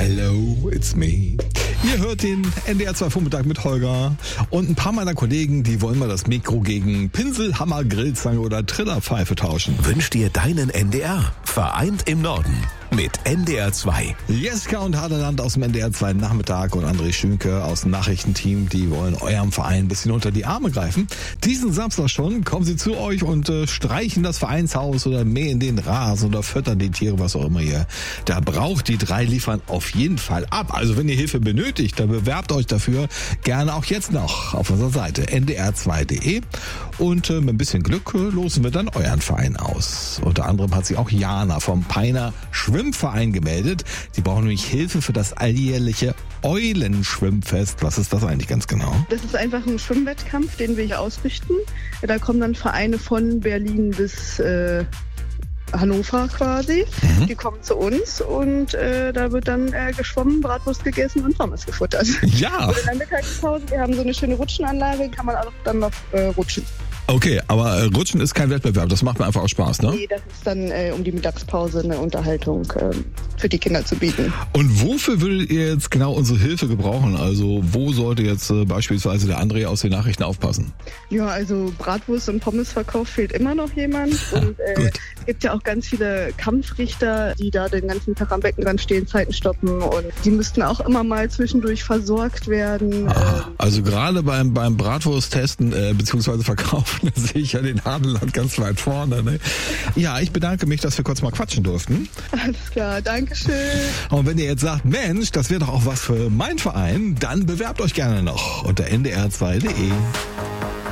Hello, it's me. Ihr hört den NDR 2 Vormittag mit Holger und ein paar meiner Kollegen, die wollen mal das Mikro gegen Pinsel, Hammer, Grillzange oder Trillerpfeife tauschen. Wünsch dir deinen NDR. Vereint im Norden. Mit NDR 2. Jeska und Hadeland aus dem NDR 2 Nachmittag und André Schünke aus dem Nachrichtenteam, die wollen eurem Verein ein bisschen unter die Arme greifen. Diesen Samstag schon kommen sie zu euch und streichen das Vereinshaus oder mähen den Rasen oder füttern die Tiere, was auch immer ihr da braucht. Die drei liefern auf jeden Fall ab. Also wenn ihr Hilfe benötigt, dann bewerbt euch dafür gerne auch jetzt noch auf unserer Seite ndr2.de und mit ein bisschen Glück losen wir dann euren Verein aus. Unter anderem hat sich auch Jana vom Peiner Schwimmverein gemeldet. Sie brauchen nämlich Hilfe für das alljährliche Eulenschwimmfest. Was ist das eigentlich ganz genau? Das ist einfach ein Schwimmwettkampf, den wir hier ausrichten. Da kommen dann Vereine von Berlin bis Hannover quasi. Die kommen zu uns und da wird dann geschwommen, Bratwurst gegessen und Pommes gefuttert. Ja. Und in der Mittagspause, wir haben so eine schöne Rutschenanlage, kann man auch dann noch rutschen. Okay, aber Rutschen ist kein Wettbewerb, das macht mir einfach auch Spaß, ne? Nee, das ist dann um die Mittagspause eine Unterhaltung für die Kinder zu bieten. Und wofür würdet ihr jetzt genau unsere Hilfe gebrauchen? Also wo sollte jetzt beispielsweise der André aus den Nachrichten aufpassen? Ja, also Bratwurst und Pommesverkauf fehlt immer noch jemand. Und es gibt ja auch ganz viele Kampfrichter, die da den ganzen Tag am Beckenrand stehen, Zeiten stoppen. Und die müssten auch immer mal zwischendurch versorgt werden. Also gerade beim Bratwurst-Testen bzw. Verkaufen, da sehe ich ja den Hadeland ganz weit vorne. Ne? Ja, ich bedanke mich, dass wir kurz mal quatschen durften. Alles klar, Dankeschön. Und wenn ihr jetzt sagt, Mensch, das wäre doch auch was für meinen Verein, dann bewerbt euch gerne noch unter ndr2.de.